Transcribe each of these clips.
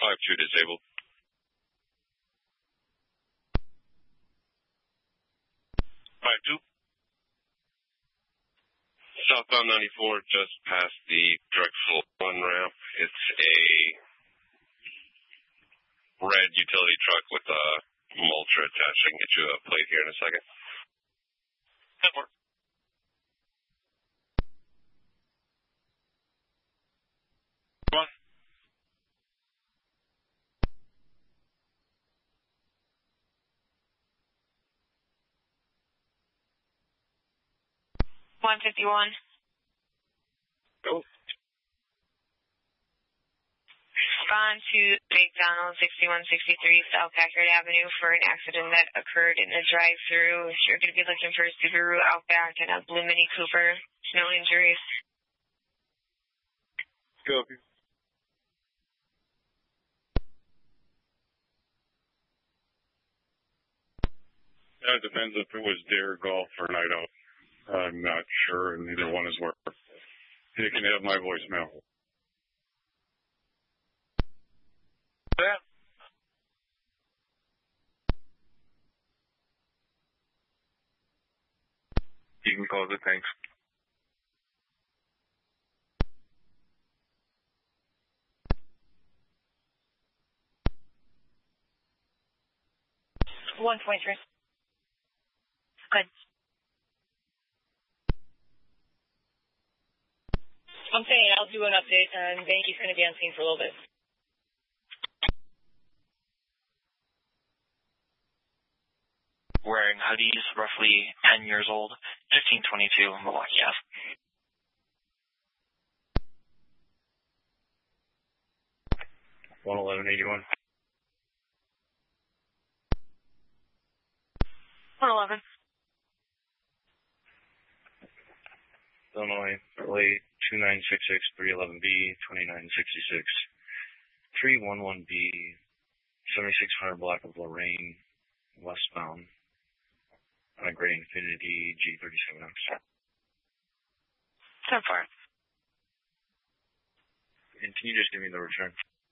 5-2 disabled. 5-2. Southbound 94, just past the direct flow one ramp. It's a red utility truck with a mulcher attached. I can get you a plate here in a second. 10-4. One. $151. Go. Respond to McDonald 6163 South Packard Avenue for an accident that occurred in the drive-thru. You're going to be looking for a Subaru Outback and a Blue Mini Cooper. No injuries. Go. It depends if it was day or golf or night out. I'm not sure, and neither one is worth. You can have my voicemail. Yeah. You can close it, thanks. $1.3. Good. I'm saying I'll do an update, and Banky's going to be on scene for a little bit. Wearing hoodies, roughly 10 years old, 1522 Milwaukee Ave. $111.81. 111. Illinois, late 2966-311B, 2966, 311B, 7600 block of Lorraine, westbound, on a gray Infiniti G37X. 10-4. And can you just give me the return?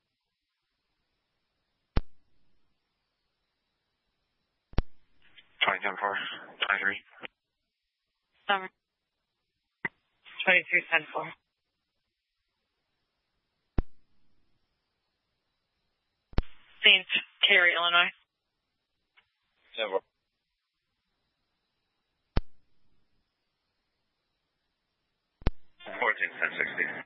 Twenty 10-4, 23. 23-10-4. Saint Terry, Illinois. 10-4. 14-10-60.